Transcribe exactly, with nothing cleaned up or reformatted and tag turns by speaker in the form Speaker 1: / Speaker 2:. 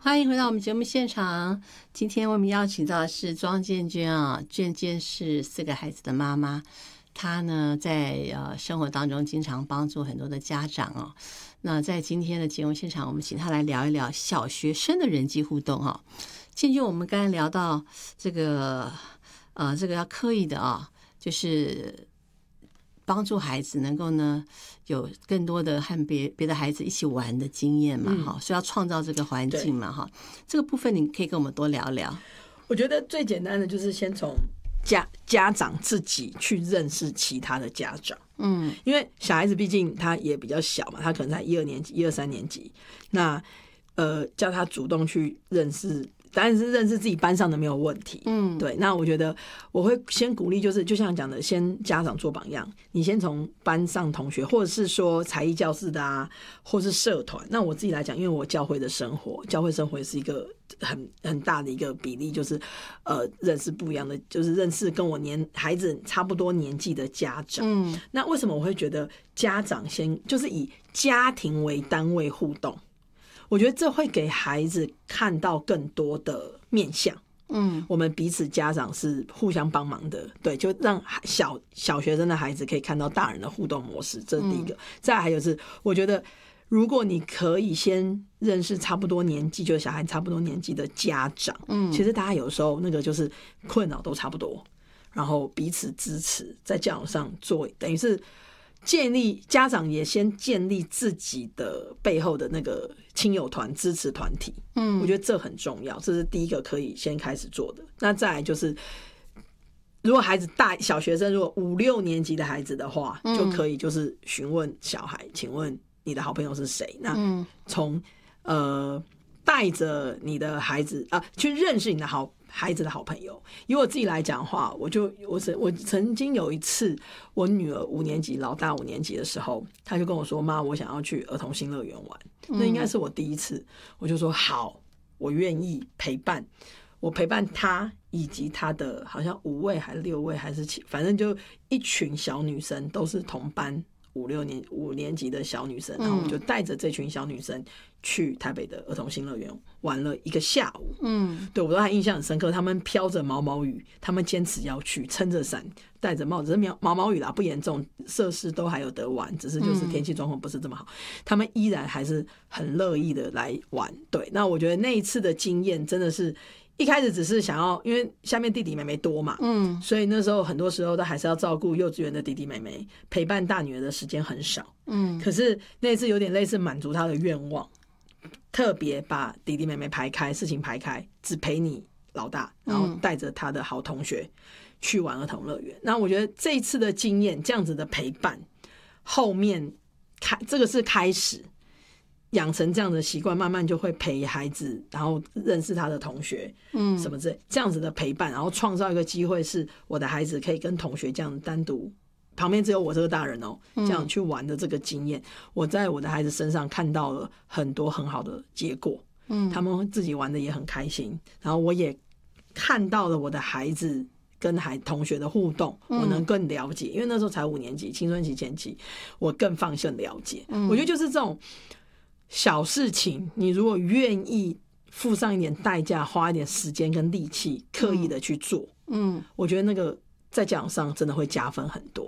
Speaker 1: 欢迎回到我们节目现场。今天我们邀请到的是庄建娟啊，娟娟是四个孩子的妈妈，她呢在呃生活当中经常帮助很多的家长哦。那在今天的节目现场，我们请她来聊一聊小学生的人际互动哈、哦。建娟，我们刚才聊到这个呃这个要刻意的啊，就是帮助孩子能够呢有更多的和别别的孩子一起玩的经验嘛，哈、嗯，所以要创造这个环境嘛，哈。这个部分你可以跟我们多聊聊。
Speaker 2: 我觉得最简单的就是先从家家长自己去认识其他的家长，嗯，因为小孩子毕竟他也比较小嘛，他可能才一二年级、一二三年级，那呃叫他主动去认识。当然是认识自己班上的没有问题，嗯，对。那我觉得我会先鼓励，就是就像讲的，先家长做榜样，你先从班上同学，或者是说才艺教室的啊，或是社团。那我自己来讲，因为我教会的生活，教会生活也是一个很很大的一个比例，就是呃认识不一样的，就是认识跟我年孩子差不多年纪的家长。嗯，那为什么我会觉得家长先就是以家庭为单位互动？我觉得这会给孩子看到更多的面向，嗯，我们彼此家长是互相帮忙的，对，就让小小学生的孩子可以看到大人的互动模式，这是第一个。嗯、再来还有是，我觉得如果你可以先认识差不多年纪，就是小孩差不多年纪的家长，嗯，其实大家有时候那个就是困扰都差不多，然后彼此支持，在教养上做，等于是。建立家长也先建立自己的背后的那个亲友团支持团体，嗯，我觉得这很重要，这是第一个可以先开始做的。那再来就是，如果孩子大小学生，如果五六年级的孩子的话，嗯、就可以就是询问小孩，请问你的好朋友是谁？那从呃带着你的孩子啊、呃、去认识你的好。孩子的好朋友，以我自己来讲的话，我就我曾我曾经有一次，我女儿五年级，老大五年级的时候，她就跟我说：“妈，我想要去儿童新乐园玩。”那应该是我第一次，我就说好，我愿意陪伴，我陪伴她以及她的好像五位还是六位还是七，反正就一群小女生，都是同班。五六年五年级的小女生，然后我就带着这群小女生去台北的儿童新乐园玩了一个下午。嗯，对我都还印象很深刻。他们飘着毛毛雨，他们坚持要去，撑着伞，戴着帽子，是毛毛雨啦，不严重，设施都还有得玩，只是就是天气状况不是这么好，嗯、他们依然还是很乐意的来玩。对，那我觉得那一次的经验真的是。一开始只是想要，因为下面弟弟妹妹多嘛，嗯，所以那时候很多时候都还是要照顾幼稚园的弟弟妹妹，陪伴大女儿的时间很少，嗯，可是那次有点类似满足她的愿望，特别把弟弟妹妹排开，事情排开，只陪你老大，然后带着他的好同学去玩儿童乐园。那我觉得这一次的经验，这样子的陪伴，后面开这个是开始。养成这样的习惯，慢慢就会陪孩子，然后认识他的同学，嗯，什么之类，这样子的陪伴，然后创造一个机会，是我的孩子可以跟同学这样单独，旁边只有我这个大人哦，这样去玩的这个经验，我在我的孩子身上看到了很多很好的结果，嗯，他们自己玩的也很开心，然后我也看到了我的孩子。跟孩同学的互动，我能更了解，嗯、因为那时候才五年级，青春期前期，我更放心了解。嗯、我觉得就是这种小事情，你如果愿意付上一点代价，花一点时间跟力气，刻意的去做，嗯，我觉得那个在教养上真的会加分很多。